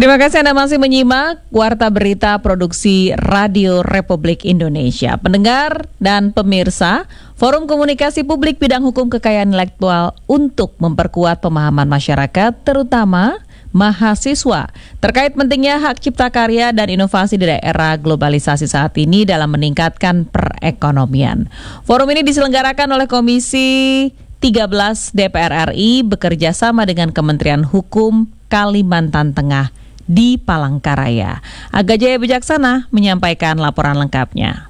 Terima kasih Anda masih menyimak Warta Berita Produksi Radio Republik Indonesia. Pendengar dan pemirsa, Forum Komunikasi Publik Bidang Hukum Kekayaan Intelektual untuk memperkuat pemahaman masyarakat, terutama mahasiswa, terkait pentingnya hak cipta karya dan inovasi di era globalisasi saat ini dalam meningkatkan perekonomian. Forum ini diselenggarakan oleh Komisi 13 DPR RI bekerja sama dengan Kementerian Hukum Kalimantan Tengah di Palangkaraya. Aga Jaya Bijaksana menyampaikan laporan lengkapnya.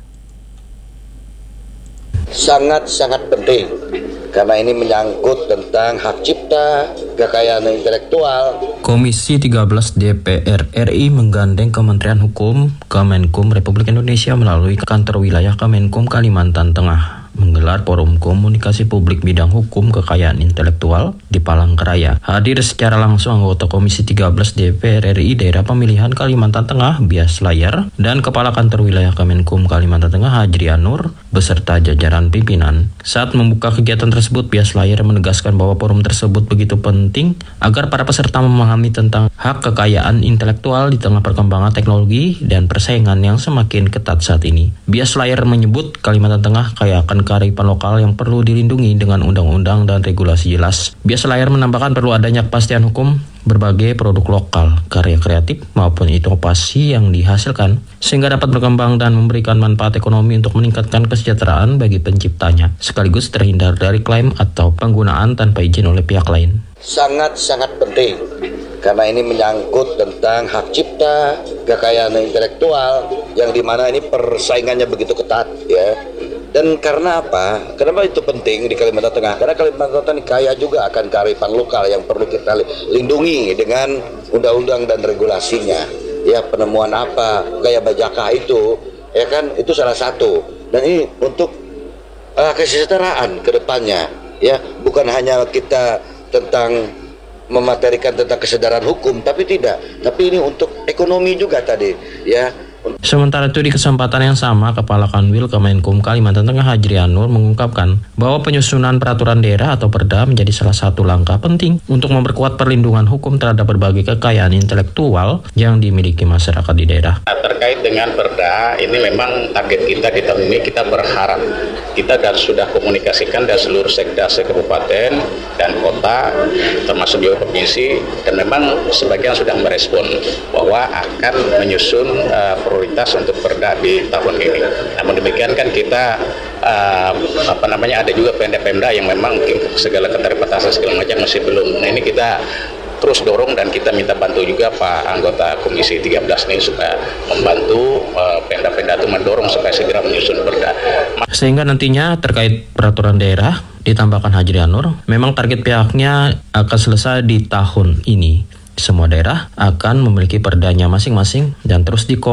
Sangat-sangat penting karena ini menyangkut tentang hak cipta, kekayaan intelektual. Komisi 13 DPR RI menggandeng Kementerian Hukum, Kemenkum Republik Indonesia melalui kantor wilayah Kemenkum Kalimantan Tengah menggelar Forum Komunikasi Publik Bidang Hukum Kekayaan Intelektual di Palangkaraya. Hadir secara langsung anggota Komisi 13 DPR RI Daerah Pemilihan Kalimantan Tengah Bias Layar dan Kepala Kantor Wilayah Kemenkum Kalimantan Tengah Hajri Anur beserta jajaran pimpinan. Saat membuka kegiatan tersebut, Bias Layar menegaskan bahwa forum tersebut begitu penting agar para peserta memahami tentang hak kekayaan intelektual di tengah perkembangan teknologi dan persaingan yang semakin ketat saat ini. Bias Layar menyebut Kalimantan Tengah kaya akan kearifan lokal yang perlu dilindungi dengan undang-undang dan regulasi jelas. Bias Layar menambahkan perlu adanya kepastian hukum berbagai produk lokal, karya kreatif maupun inovasi yang dihasilkan sehingga dapat berkembang dan memberikan manfaat ekonomi untuk meningkatkan kesejahteraan bagi penciptanya, sekaligus terhindar dari klaim atau penggunaan tanpa izin oleh pihak lain. Sangat-sangat penting karena ini menyangkut tentang hak cipta, kekayaan intelektual yang dimana ini persaingannya begitu ketat ya. Dan karena apa? Kenapa itu penting di Kalimantan Tengah? Karena Kalimantan Tengah kaya juga akan kearifan lokal yang perlu kita lindungi dengan undang-undang dan regulasinya. Ya, penemuan apa? Gaya Bajaka itu, ya kan? Itu salah satu. Dan ini untuk kesejahteraan ke depannya, ya. Bukan hanya kita tentang mematerikan tentang kesadaran hukum, tapi tidak. Tapi ini untuk ekonomi juga tadi, ya. Sementara itu di kesempatan yang sama, Kepala Kanwil Kemenkum Kalimantan Tengah Hajri Anur mengungkapkan bahwa penyusunan peraturan daerah atau Perda menjadi salah satu langkah penting untuk memperkuat perlindungan hukum terhadap berbagai kekayaan intelektual yang dimiliki masyarakat di daerah. Terkait dengan Perda, ini memang target kita di tahun ini, kita berharap kita sudah komunikasikan dari seluruh sekda kabupaten dan kota, termasuk juga provinsi, dan memang sebagian sudah merespon bahwa akan menyusun prioritas untuk Perda di tahun ini. Namun demikian kan kita ada juga Pemda yang memang mungkin segala keterbatasan segala macam masih belum. Nah, ini kita terus dorong dan kita minta bantu juga Pak anggota Komisi 13 ini supaya membantu Pemda-Pemda itu mendorong supaya segera menyusun Perda. Sehingga nantinya terkait peraturan daerah, ditambahkan Hajri Anur, memang target pihaknya akan selesai di tahun ini. Semua daerah akan memiliki perdanya masing-masing dan terus